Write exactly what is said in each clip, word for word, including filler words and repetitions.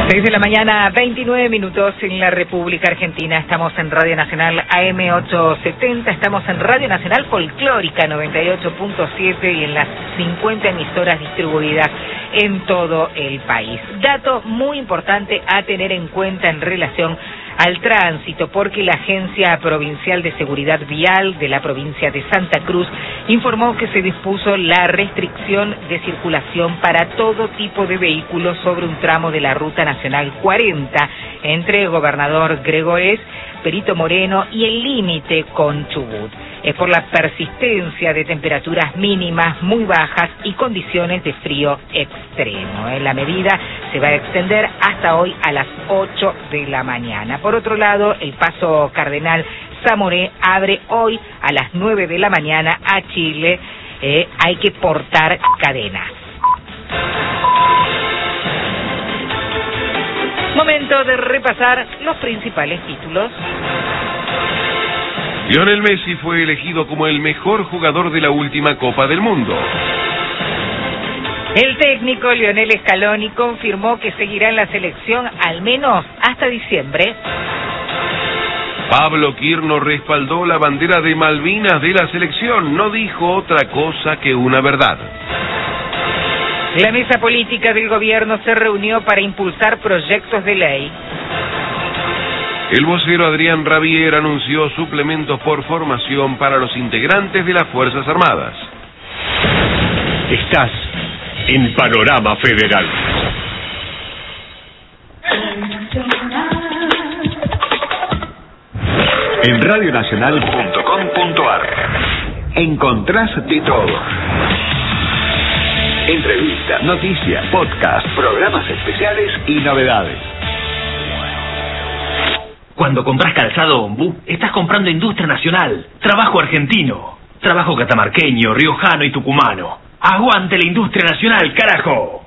seis de la mañana, veintinueve minutos en la República Argentina. Estamos en Radio Nacional A M ochocientos setenta, estamos en Radio Nacional Folclórica noventa y ocho punto siete y en las cincuenta emisoras distribuidas en todo el país. Dato muy importante a tener en cuenta en relación al tránsito, porque la Agencia Provincial de Seguridad Vial de la provincia de Santa Cruz informó que se dispuso la restricción de circulación para todo tipo de vehículos sobre un tramo de la Ruta Nacional cuarenta entre Gobernador Gregorés, Perito Moreno y el límite con Chubut. Es por la persistencia de temperaturas mínimas muy bajas y condiciones de frío extremo. La medida se va a extender hasta hoy a las ocho de la mañana. Por otro lado, el paso Cardenal Zamoré abre hoy a las nueve de la mañana a Chile. Eh, hay que portar cadenas. Momento de repasar los principales títulos. Lionel Messi fue elegido como el mejor jugador de la última Copa del Mundo. El técnico Lionel Scaloni confirmó que seguirá en la selección al menos hasta diciembre. Pablo Quirno respaldó la bandera de Malvinas de la selección, no dijo otra cosa que una verdad. La mesa política del gobierno se reunió para impulsar proyectos de ley. El vocero Adrián Rabier anunció suplementos por formación para los integrantes de las Fuerzas Armadas. Estás en Panorama Federal. En radionacional punto com punto ar encontrás de todo. Entrevistas, noticias, podcast, programas especiales y novedades. Cuando compras calzado Ombú, estás comprando industria nacional, trabajo argentino, trabajo catamarqueño, riojano y tucumano. ¡Aguante la industria nacional, carajo!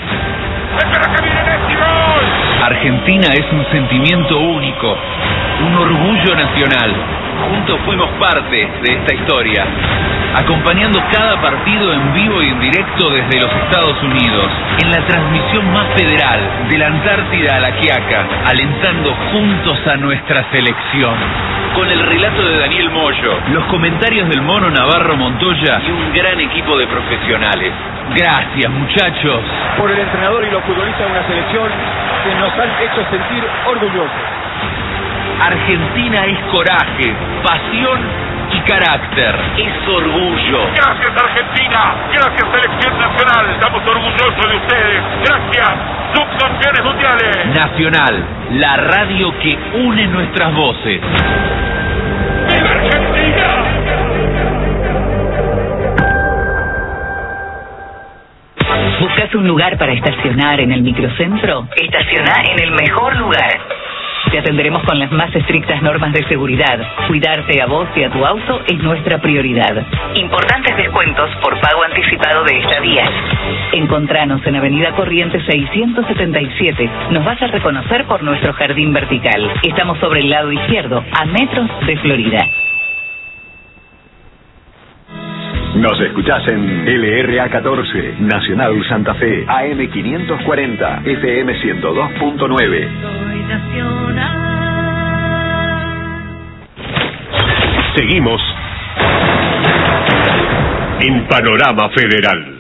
Argentina es un sentimiento único, un orgullo nacional. Juntos fuimos parte de esta historia, acompañando cada partido en vivo y en directo desde los Estados Unidos, en la transmisión más federal, de la Antártida a la Quiaca, alentando juntos a nuestra selección. Con el relato de Daniel Moyo, los comentarios del Mono Navarro Montoya y un gran equipo de profesionales. Gracias, muchachos. Por el entrenador y los futbolistas de una selección que nos han hecho sentir orgullosos. Argentina es coraje, pasión y carácter. Es orgullo. Gracias, Argentina. Gracias, Selección Nacional. Estamos orgullosos de ustedes. Gracias, subcampeones mundiales. Nacional, la radio que une nuestras voces. ¡Viva Argentina! ¿Buscas un lugar para estacionar en el microcentro? Estacionar en el mejor lugar. Te atenderemos con las más estrictas normas de seguridad. Cuidarte a vos y a tu auto es nuestra prioridad. Importantes descuentos por pago anticipado de estadías. Encontranos en Avenida Corrientes seiscientos setenta y siete. Nos vas a reconocer por nuestro jardín vertical. Estamos sobre el lado izquierdo, a metros de Florida. Nos escuchás en L R A catorce, Nacional Santa Fe, A M quinientos cuarenta, F M ciento dos punto nueve. Seguimos en Panorama Federal.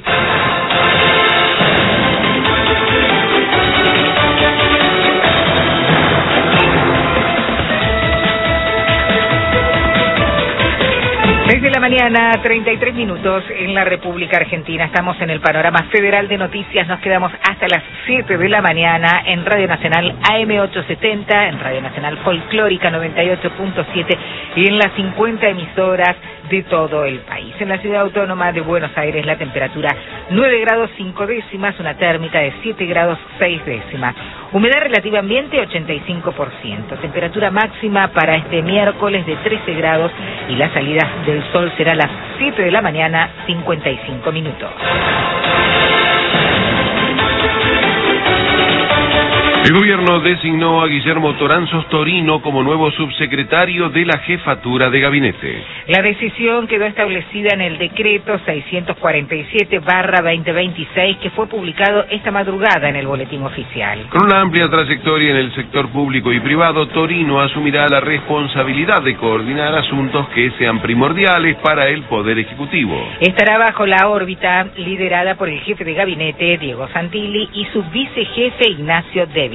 seis de la mañana, treinta y tres minutos en la República Argentina. Estamos en el Panorama Federal de Noticias. Nos quedamos hasta las siete de la mañana en Radio Nacional A M ochocientos setenta, en Radio Nacional Folclórica noventa y ocho punto siete y en las cincuenta emisoras de todo el país. En la Ciudad Autónoma de Buenos Aires la temperatura nueve grados cinco décimas, una térmica de siete grados seis décimas. Humedad relativa ambiente ochenta y cinco por ciento. Temperatura máxima para este miércoles de trece grados y la salida del sol será a las siete de la mañana, cincuenta y cinco minutos. El gobierno designó a Guillermo Toranzos Torino como nuevo subsecretario de la Jefatura de Gabinete. La decisión quedó establecida en el decreto seiscientos cuarenta y siete barra veinte veintiséis que fue publicado esta madrugada en el Boletín Oficial. Con una amplia trayectoria en el sector público y privado, Torino asumirá la responsabilidad de coordinar asuntos que sean primordiales para el Poder Ejecutivo. Estará bajo la órbita liderada por el jefe de gabinete, Diego Santilli, y su vicejefe, Ignacio Devitt.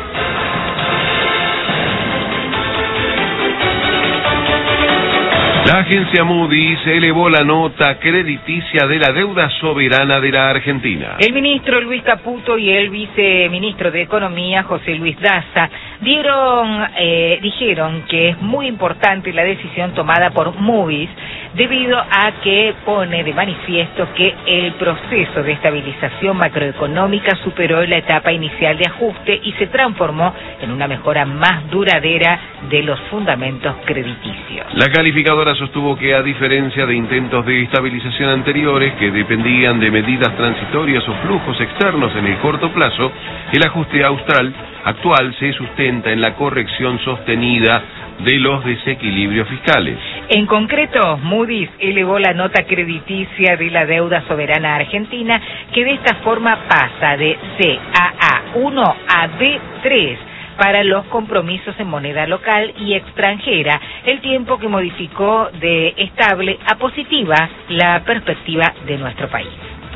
La agencia Moody's elevó la nota crediticia de la deuda soberana de la Argentina. El ministro Luis Caputo y el viceministro de Economía, José Luis Daza, dieron, eh, dijeron que es muy importante la decisión tomada por Moody's debido a que pone de manifiesto que el proceso de estabilización macroeconómica superó la etapa inicial de ajuste y se transformó en una mejora más duradera de los fundamentos crediticios. La calificadora sostuvo que, a diferencia de intentos de estabilización anteriores que dependían de medidas transitorias o flujos externos en el corto plazo, el ajuste austral actual se sustenta en la corrección sostenida de los desequilibrios fiscales. En concreto, Moody's elevó la nota crediticia de la deuda soberana argentina, que de esta forma pasa de C A A uno a B tres para los compromisos en moneda local y extranjera, el tiempo que modificó de estable a positiva la perspectiva de nuestro país.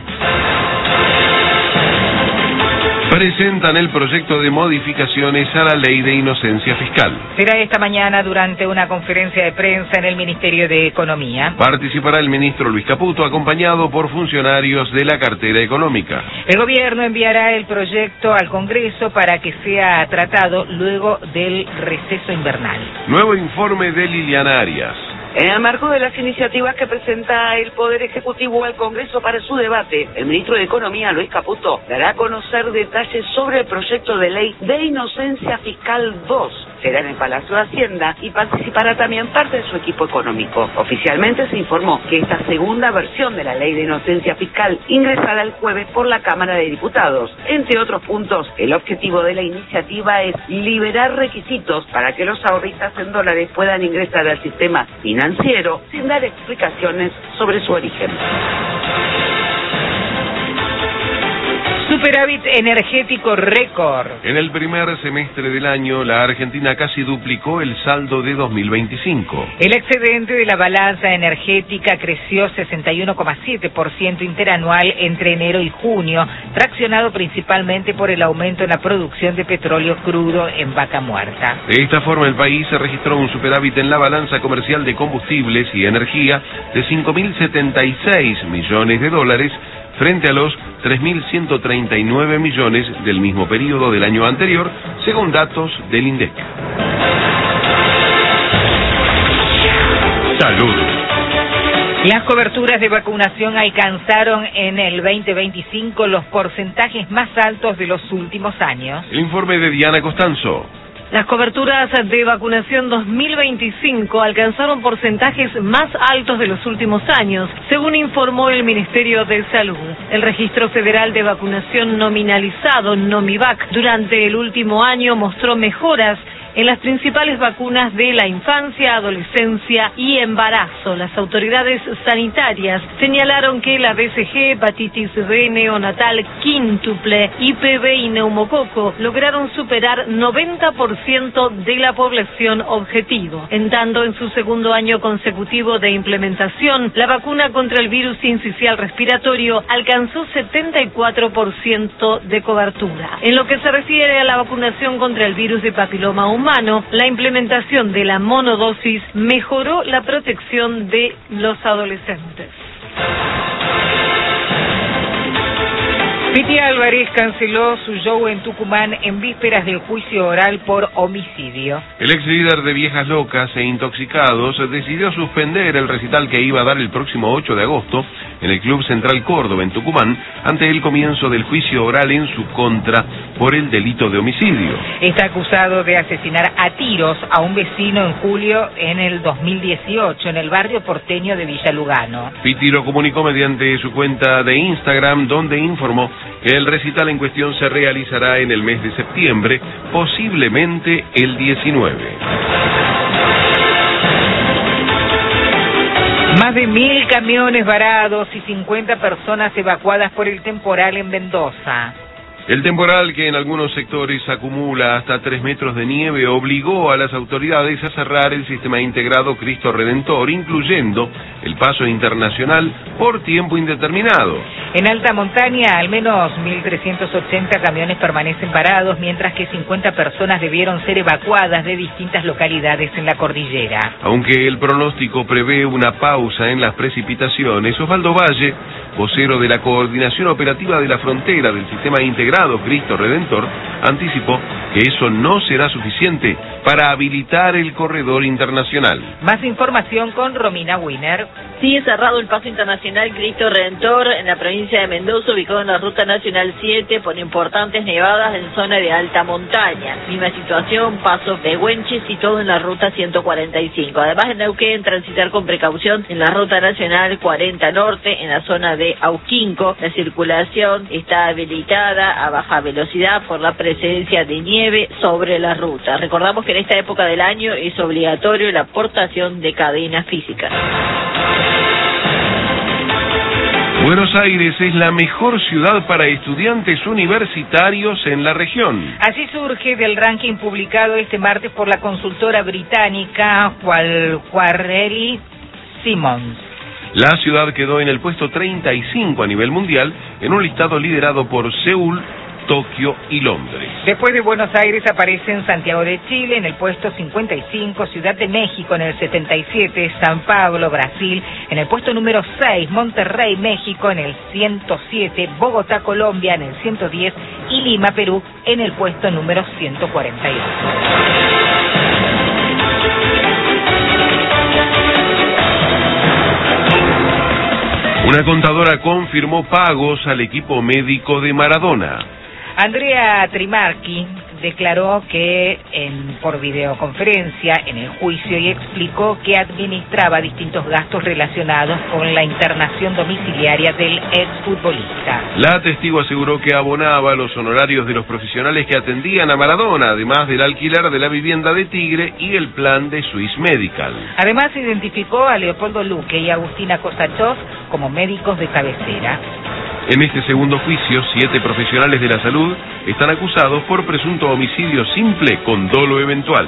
Presentan el proyecto de modificaciones a la Ley de Inocencia Fiscal. Será esta mañana durante una conferencia de prensa en el Ministerio de Economía. Participará el ministro Luis Caputo, acompañado por funcionarios de la cartera económica. El gobierno enviará el proyecto al Congreso para que sea tratado luego del receso invernal. Nuevo informe de Liliana Arias. En el marco de las iniciativas que presenta el Poder Ejecutivo al Congreso para su debate, el ministro de Economía, Luis Caputo, dará a conocer detalles sobre el proyecto de ley de Inocencia Fiscal dos. Será en el Palacio de Hacienda y participará también parte de su equipo económico. Oficialmente se informó que esta segunda versión de la ley de inocencia fiscal ingresará el jueves por la Cámara de Diputados. Entre otros puntos, el objetivo de la iniciativa es liberar requisitos para que los ahorristas en dólares puedan ingresar al sistema financiero sin dar explicaciones sobre su origen. Superávit energético récord. En el primer semestre del año, la Argentina casi duplicó el saldo de dos mil veinticinco. El excedente de la balanza energética creció sesenta y uno coma siete por ciento interanual entre enero y junio, traccionado principalmente por el aumento en la producción de petróleo crudo en Vaca Muerta. De esta forma, el país se registró un superávit en la balanza comercial de combustibles y energía de cinco mil setenta y seis millones de dólares, frente a los tres mil ciento treinta y nueve millones del mismo periodo del año anterior, según datos del INDEC. Salud. Las coberturas de vacunación alcanzaron en el veinte veinticinco los porcentajes más altos de los últimos años. El informe de Diana Costanzo. Las coberturas de vacunación dos mil veinticinco alcanzaron porcentajes más altos de los últimos años, según informó el Ministerio de Salud. El Registro Federal de Vacunación Nominalizado, NOMIVAC, durante el último año mostró mejoras en las principales vacunas de la infancia, adolescencia y embarazo. Las autoridades sanitarias señalaron que la B C G, hepatitis B neonatal quíntuple, I P V y neumococo lograron superar noventa por ciento de la población objetivo. En tanto, en su segundo año consecutivo de implementación, la vacuna contra el virus sincicial respiratorio alcanzó setenta y cuatro por ciento de cobertura. En lo que se refiere a la vacunación contra el virus de papiloma humano, humano, la implementación de la monodosis mejoró la protección de los adolescentes. Piti Álvarez canceló su show en Tucumán en vísperas del juicio oral por homicidio. El ex líder de Viejas Locas e Intoxicados decidió suspender el recital que iba a dar el próximo ocho de agosto en el Club Central Córdoba, en Tucumán, ante el comienzo del juicio oral en su contra por el delito de homicidio. Está acusado de asesinar a tiros a un vecino en julio en el dos mil dieciocho en el barrio porteño de Villa Lugano. Pitti lo comunicó mediante su cuenta de Instagram, donde informó que el recital en cuestión se realizará en el mes de septiembre, posiblemente el diecinueve. Más de mil camiones varados y cincuenta personas evacuadas por el temporal en Mendoza. El temporal, que en algunos sectores acumula hasta tres metros de nieve, obligó a las autoridades a cerrar el sistema integrado Cristo Redentor, incluyendo el paso internacional por tiempo indeterminado. En alta montaña, al menos mil trescientos ochenta camiones permanecen varados, mientras que cincuenta personas debieron ser evacuadas de distintas localidades en la cordillera. Aunque el pronóstico prevé una pausa en las precipitaciones, Osvaldo Valle, vocero de la Coordinación Operativa de la Frontera del Sistema Integrado Cristo Redentor, anticipó que eso no será suficiente para habilitar el corredor internacional. Más información con Romina Wiener. Sigue cerrado el paso internacional Cristo Redentor en la provincia de Mendoza, ubicado en la Ruta Nacional siete, por importantes nevadas en zona de alta montaña. Misma situación, paso de Güenches y todo en la Ruta ciento cuarenta y cinco. Además, en Neuquén, transitar con precaución en la Ruta Nacional cuarenta Norte, en la zona de Auquinco. La circulación está habilitada a baja velocidad por la presencia de nieve sobre la ruta. Recordamos que en esta época del año es obligatorio la portación de cadenas físicas. Buenos Aires es la mejor ciudad para estudiantes universitarios en la región. Así surge del ranking publicado este martes por la consultora británica Quarterly Simmons. La ciudad quedó en el puesto treinta y cinco a nivel mundial en un listado liderado por Seúl, Tokio y Londres. Después de Buenos Aires aparecen Santiago de Chile en el puesto cincuenta y cinco, Ciudad de México en el setenta y siete, San Pablo, Brasil en el puesto número seis, Monterrey, México en el ciento siete, Bogotá, Colombia en el ciento diez y Lima, Perú en el puesto número ciento cuarenta y ocho. Una contadora confirmó pagos al equipo médico de Maradona. Andrea Trimarchi declaró que en, por videoconferencia en el juicio y explicó que administraba distintos gastos relacionados con la internación domiciliaria del exfutbolista. La testigo aseguró que abonaba los honorarios de los profesionales que atendían a Maradona, además del alquiler de la vivienda de Tigre y el plan de Swiss Medical. Además identificó a Leopoldo Luque y Agustina Kosachov como médicos de cabecera. En este segundo juicio, siete profesionales de la salud están acusados por presunto homicidio simple con dolo eventual.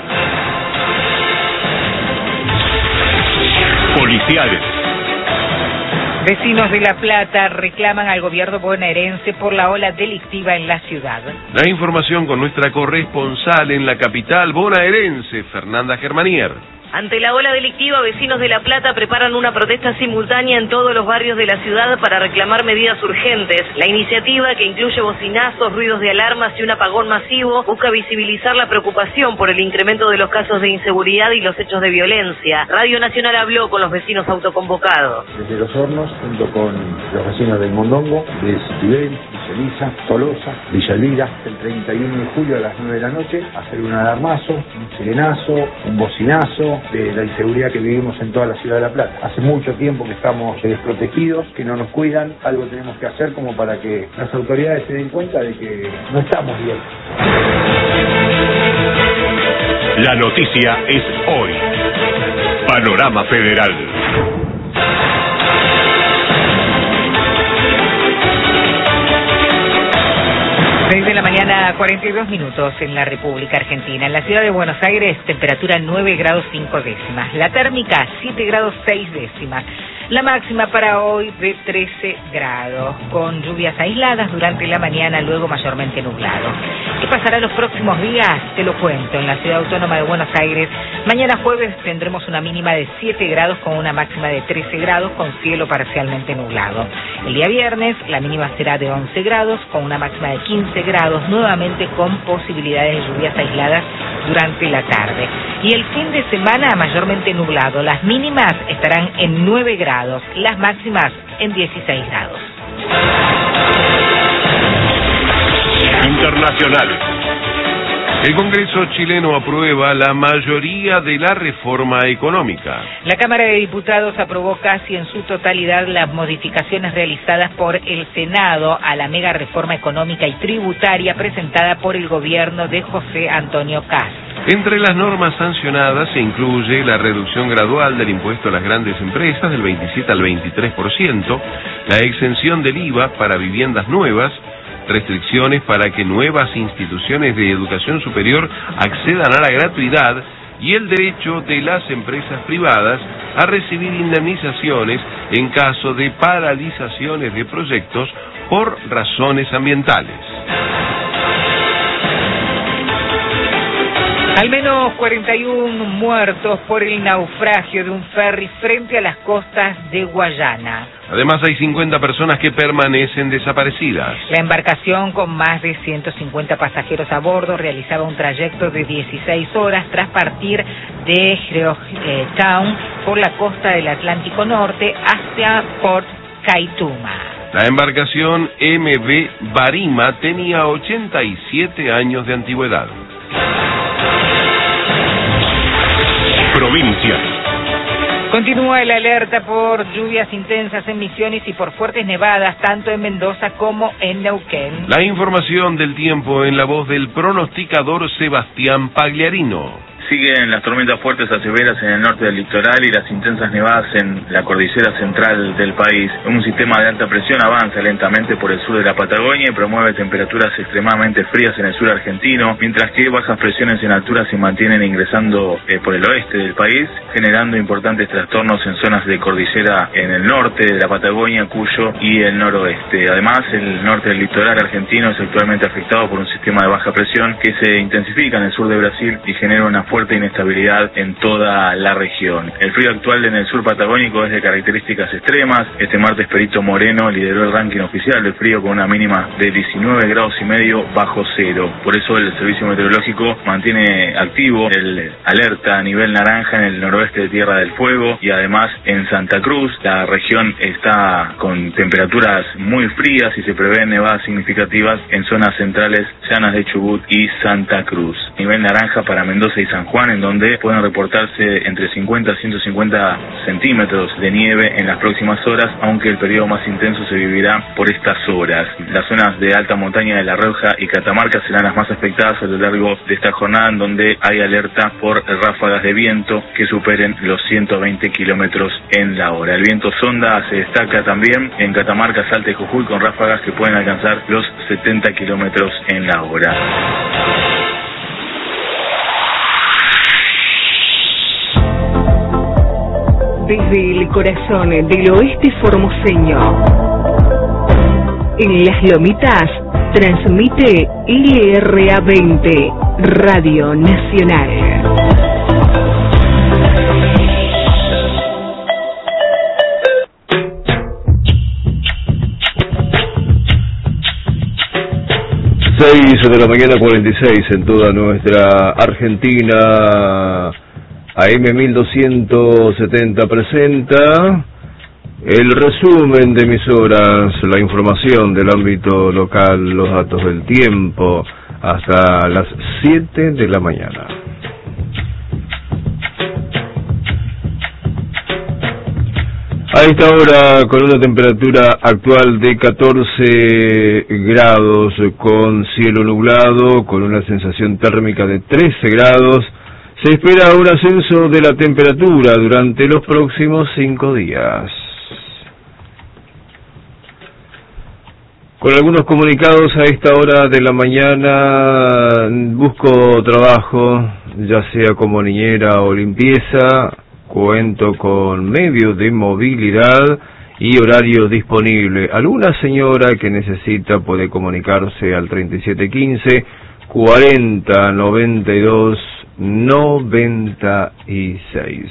Policiales. Vecinos de La Plata reclaman al gobierno bonaerense por la ola delictiva en la ciudad. La información con nuestra corresponsal en la capital bonaerense, Fernanda Germanier. Ante la ola delictiva, vecinos de La Plata preparan una protesta simultánea en todos los barrios de la ciudad para reclamar medidas urgentes. La iniciativa, que incluye bocinazos, ruidos de alarmas y un apagón masivo, busca visibilizar la preocupación por el incremento de los casos de inseguridad y los hechos de violencia. Radio Nacional habló con los vecinos autoconvocados. Desde Los Hornos, junto con los vecinos del Mondongo, de Citibel, Villa Elisa, Tolosa, Villa Elvira, el treinta y uno de julio a las nueve de la noche, hacer un alarmazo, un sirenazo, un bocinazo, de la inseguridad que vivimos en toda la ciudad de La Plata. Hace mucho tiempo que estamos desprotegidos, que no nos cuidan, algo tenemos que hacer como para que las autoridades se den cuenta de que no estamos bien. La noticia es hoy. Panorama Federal. seis de la mañana, cuarenta y dos minutos en la República Argentina. En la ciudad de Buenos Aires, temperatura nueve grados cinco décimas. La térmica, siete grados seis décimas. La máxima para hoy de trece grados, con lluvias aisladas durante la mañana, luego mayormente nublado. ¿Qué pasará los próximos días? Te lo cuento. En la Ciudad Autónoma de Buenos Aires, mañana jueves tendremos una mínima de siete grados con una máxima de trece grados, con cielo parcialmente nublado. El día viernes, la mínima será de once grados, con una máxima de quince grados, nuevamente con posibilidades de lluvias aisladas durante la tarde. Y el fin de semana, mayormente nublado. Las mínimas estarán en nueve grados, las máximas en dieciséis grados. Internacionales. El Congreso chileno aprueba la mayoría de la reforma económica. La Cámara de Diputados aprobó casi en su totalidad las modificaciones realizadas por el Senado a la mega reforma económica y tributaria presentada por el gobierno de José Antonio Kast. Entre las normas sancionadas se incluye la reducción gradual del impuesto a las grandes empresas del veintisiete al veintitrés por ciento, la exención del I V A para viviendas nuevas, restricciones para que nuevas instituciones de educación superior accedan a la gratuidad y el derecho de las empresas privadas a recibir indemnizaciones en caso de paralizaciones de proyectos por razones ambientales. Al menos cuarenta y uno muertos por el naufragio de un ferry frente a las costas de Guayana. Además hay cincuenta personas que permanecen desaparecidas. La embarcación con más de ciento cincuenta pasajeros a bordo realizaba un trayecto de dieciséis horas tras partir de Georgetown por la costa del Atlántico Norte hacia Port Kaituma. La embarcación M V Barima tenía ochenta y siete años de antigüedad. Provincias. Continúa el alerta por lluvias intensas en Misiones y por fuertes nevadas tanto en Mendoza como en Neuquén. La información del tiempo en la voz del pronosticador Sebastián Pagliarino. Siguen las tormentas fuertes a severas en el norte del litoral y las intensas nevadas en la cordillera central del país. Un sistema de alta presión avanza lentamente por el sur de la Patagonia y promueve temperaturas extremadamente frías en el sur argentino, mientras que bajas presiones en altura se mantienen ingresando eh, por el oeste del país, generando importantes trastornos en zonas de cordillera en el norte de la Patagonia, Cuyo y el noroeste. Además, el norte del litoral argentino es actualmente afectado por un sistema de baja presión que se intensifica en el sur de Brasil y genera una fuerte inestabilidad en toda la región. El frío actual en el sur patagónico es de características extremas. Este martes Perito Moreno lideró el ranking oficial del frío con una mínima de diecinueve grados y medio bajo cero. Por eso el servicio meteorológico mantiene activo el alerta a nivel naranja en el noroeste de Tierra del Fuego y además en Santa Cruz. La región está con temperaturas muy frías y se prevén nevadas significativas en zonas centrales llanas de Chubut y Santa Cruz. Nivel naranja para Mendoza y San Juan, en donde pueden reportarse entre cincuenta a ciento cincuenta centímetros de nieve en las próximas horas, aunque el periodo más intenso se vivirá por estas horas. Las zonas de alta montaña de La Rioja y Catamarca serán las más afectadas a lo largo de esta jornada, en donde hay alerta por ráfagas de viento que superen los ciento veinte kilómetros en la hora. El viento sonda se destaca también en Catamarca, Salta y Jujuy, con ráfagas que pueden alcanzar los setenta kilómetros en la hora. Desde el corazón del oeste formoseño, en Las Lomitas, transmite L R A veinte, Radio Nacional. seis de la mañana cuarenta y seis en toda nuestra Argentina. A M mil doscientos setenta presenta el resumen de emisoras, la información del ámbito local, los datos del tiempo, hasta las siete de la mañana. A esta hora, con una temperatura actual de catorce grados, con cielo nublado, con una sensación térmica de trece grados, se espera un ascenso de la temperatura durante los próximos cinco días. Con algunos comunicados a esta hora de la mañana, busco trabajo, ya sea como niñera o limpieza, cuento con medios de movilidad y horario disponible. Alguna señora que necesita puede comunicarse al treinta y siete quince, cuarenta noventa y dos noventa y seis.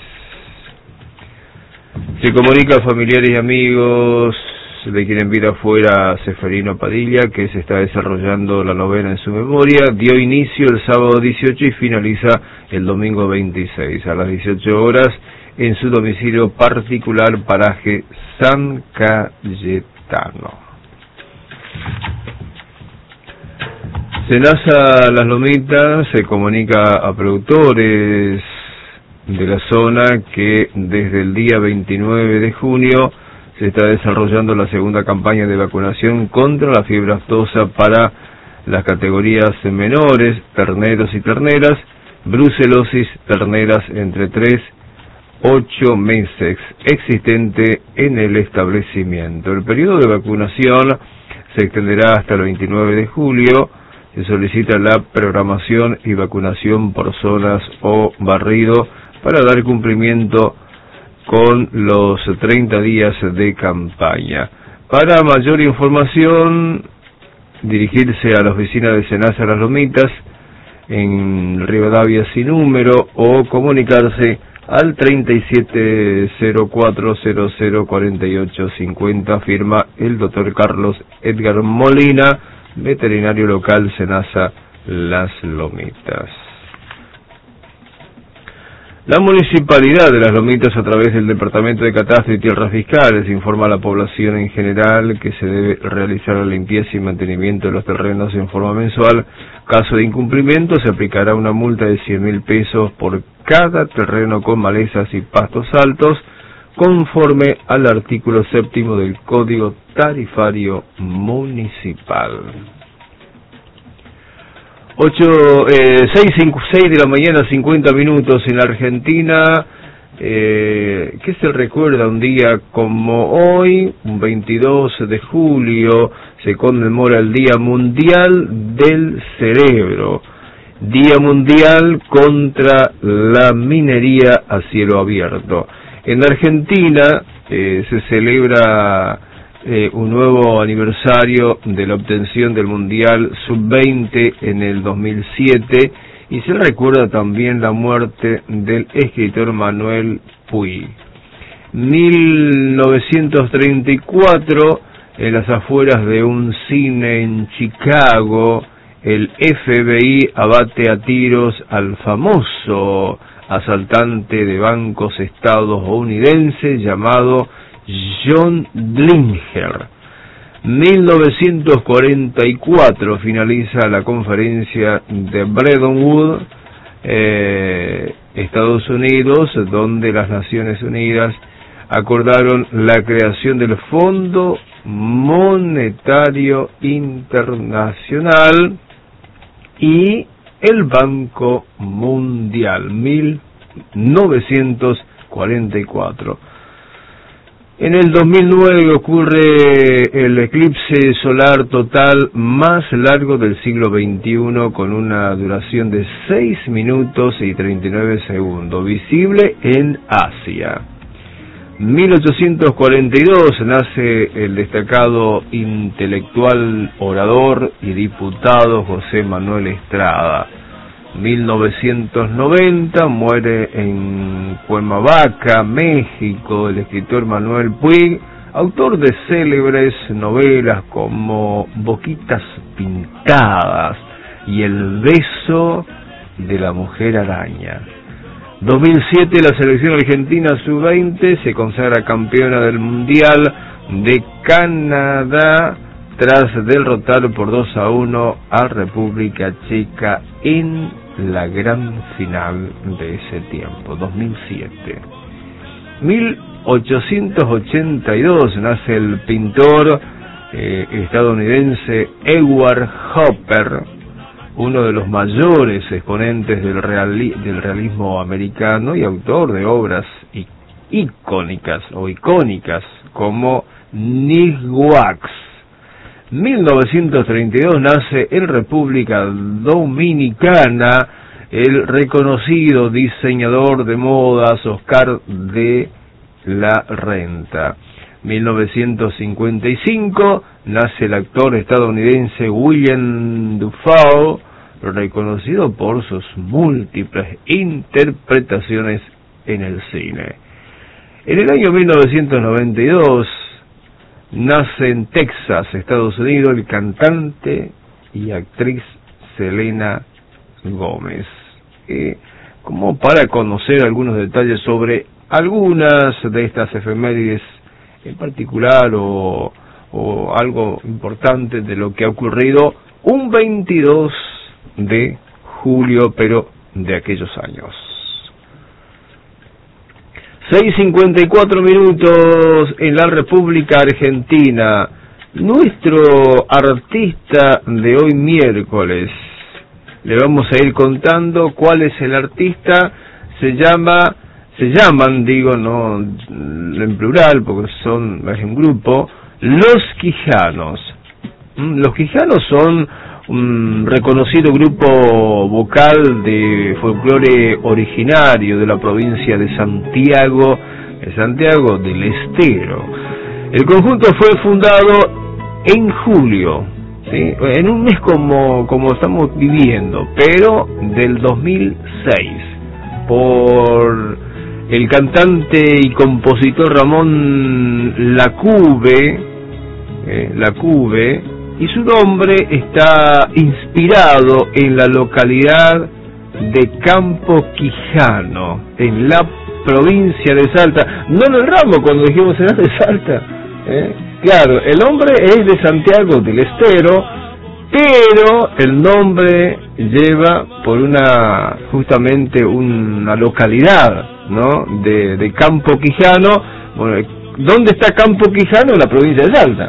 Se comunica a familiares y amigos de quien en vida fuera Seferino Padilla, que se está desarrollando la novena en su memoria. Dio inicio el sábado dieciocho y finaliza el domingo veintiséis a las dieciocho horas en su domicilio particular, paraje San Cayetano. Senasa Las Lomitas se comunica a productores de la zona que desde el día veintinueve de junio se está desarrollando la segunda campaña de vacunación contra la fiebre aftosa para las categorías menores, terneros y terneras, brucelosis, terneras entre tres y ocho meses, existente en el establecimiento. El periodo de vacunación se extenderá hasta el veintinueve de julio. Se solicita la programación y vacunación por zonas o barrido para dar cumplimiento con los treinta días de campaña. Para mayor información, dirigirse a la oficina de Senasa Las Lomitas en Rivadavia sin número o comunicarse al treinta y siete cero cuatro cero cero cuarenta y ocho cincuenta, firma el doctor Carlos Edgar Molina, veterinario local Senasa Las Lomitas. La Municipalidad de Las Lomitas, a través del Departamento de Catastro y Tierras Fiscales, informa a la población en general que se debe realizar la limpieza y mantenimiento de los terrenos en forma mensual. Caso de incumplimiento, se aplicará una multa de cien mil pesos por cada terreno con malezas y pastos altos, conforme al artículo séptimo del Código Tarifario Municipal. Ocho, eh, seis, cinco, seis de la mañana, cincuenta minutos en la Argentina. Eh, ¿Qué se recuerda un día como hoy? Un veintidós de julio se conmemora el Día Mundial del Cerebro, Día Mundial contra la minería a cielo abierto. En Argentina eh, se celebra Eh, un nuevo aniversario de la obtención del Mundial sub veinte en el dos mil siete, y se recuerda también la muerte del escritor Manuel Puig. mil novecientos treinta y cuatro, en las afueras de un cine en Chicago, el F B I abate a tiros al famoso asaltante de bancos estadounidense llamado John Dillinger. mil novecientos cuarenta y cuatro finaliza la conferencia de Bretton Woods, eh, Estados Unidos, donde las Naciones Unidas acordaron la creación del Fondo Monetario Internacional y el Banco Mundial. mil novecientos cuarenta y cuatro. En el dos mil nueve ocurre el eclipse solar total más largo del siglo veintiuno, con una duración de seis minutos y treinta y nueve segundos, visible en Asia. mil ochocientos cuarenta y dos nace el destacado intelectual, orador y diputado José Manuel Estrada. mil novecientos noventa muere en Cuernavaca, México, el escritor Manuel Puig, autor de célebres novelas como Boquitas Pintadas y El beso de la mujer araña. dos mil siete, la selección argentina sub veinte se consagra campeona del Mundial de Canadá tras derrotar por dos a uno a República Checa en la gran final de ese tiempo, dos mil siete. mil ochocientos ochenta y dos nace el pintor eh, estadounidense Edward Hopper, uno de los mayores exponentes del, reali del realismo americano y autor de obras icónicas o icónicas como Nightwatch. mil novecientos treinta y dos nace en República Dominicana el reconocido diseñador de modas Oscar de la Renta. mil novecientos cincuenta y cinco nace el actor estadounidense William Dafoe, reconocido por sus múltiples interpretaciones en el cine. En el año mil novecientos noventa y dos nace en Texas, Estados Unidos, el cantante y actriz Selena Gómez. Eh, como para conocer algunos detalles sobre algunas de estas efemérides en particular o, o algo importante de lo que ha ocurrido un veintidós de julio, pero de aquellos años. seis cincuenta y cuatro minutos en la República Argentina. Nuestro artista de hoy miércoles, le vamos a ir contando cuál es el artista. Se llama, se llaman, digo, no en plural, porque son, es un grupo, Los Quijanos. Los Quijanos son un reconocido grupo vocal de folclore originario de la provincia de Santiago, de Santiago del Estero. El conjunto fue fundado en julio, ¿sí? En un mes como, como estamos viviendo, pero del dos mil seis, por el cantante y compositor Ramón Lacube, eh, Lacube, y su nombre está inspirado en la localidad de Campo Quijano, en la provincia de Salta. No en el ramo, cuando dijimos era de Salta, ¿eh? Claro, el hombre es de Santiago del Estero, pero el nombre lleva por una, justamente una localidad, ¿no? De, de Campo Quijano. Bueno, ¿dónde está Campo Quijano? En la provincia de Salta.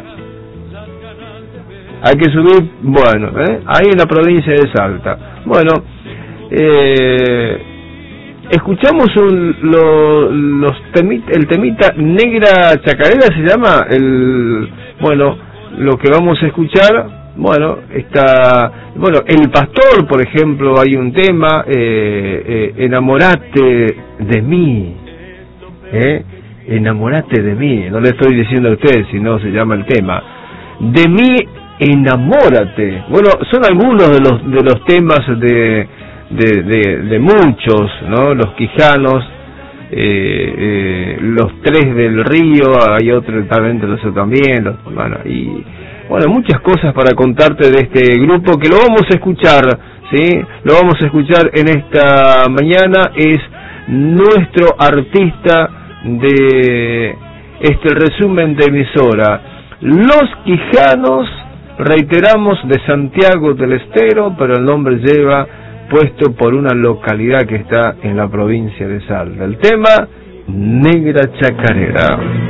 Hay que subir, bueno, ¿eh? Ahí en la provincia de Salta. Bueno, eh, escuchamos un, lo, los temita, el temita Negra Chacarera se llama, el, bueno, lo que vamos a escuchar, bueno, está, bueno, El Pastor, por ejemplo, hay un tema, eh, eh, Enamorate de mí, ¿eh? Enamorate de mí, no le estoy diciendo a ustedes, sino se llama el tema, De mí enamórate. Bueno, son algunos de los de los temas de de, de, de muchos, ¿no? Los Quijanos, eh, eh, los Tres del Río, hay otro también, eso también, los, bueno, y bueno, muchas cosas para contarte de este grupo que lo vamos a escuchar, ¿sí? Lo vamos a escuchar en esta mañana. Es nuestro artista de este resumen de emisora, Los Quijanos. Reiteramos, de Santiago del Estero, pero el nombre lleva puesto por una localidad que está en la provincia de Salta. El tema, Negra Chacarera.